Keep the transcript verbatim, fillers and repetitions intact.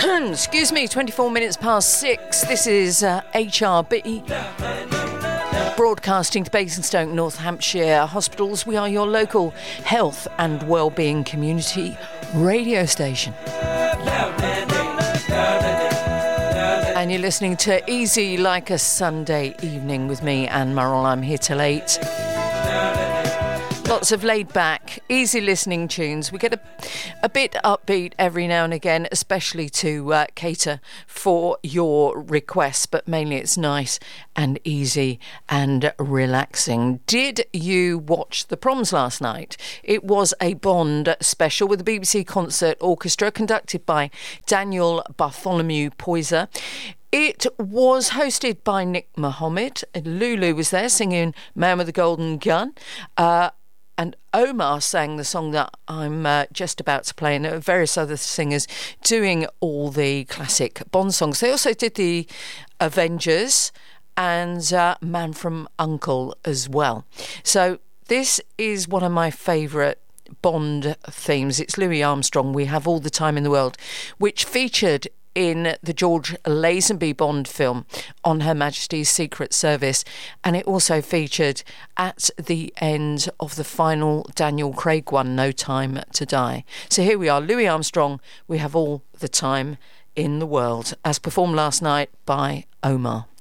Excuse me, twenty-four minutes past six. This is uh, H R B, broadcasting to Basingstoke, North Hampshire Hospitals. We are your local health and wellbeing community radio station. And you're listening to Easy Like a Sunday Evening with me, Anne Murrell. I'm here till eight. Lots of laid-back, easy listening tunes. We get a, a bit upbeat every now and again, especially to uh, cater for your requests, but mainly it's nice and easy and relaxing. Did you watch The Proms last night? It was a Bond special with the B B C Concert Orchestra, conducted by Daniel Bartholomew Poyser. It was hosted by Nick Mohammed. Lulu was there singing Man with the Golden Gun. Uh, And Omar sang the song that I'm uh, just about to play, and various other singers doing all the classic Bond songs. They also did the Avengers and uh, Man from U N C L E as well. So this is one of my favourite Bond themes. It's Louis Armstrong, We Have All the Time in the World, which featured in the George Lazenby Bond film On Her Majesty's Secret Service, and it also featured at the end of the final Daniel Craig one, No Time to Die. So here we are, Louis Armstrong, We Have All the Time in the World, as performed last night by Omar.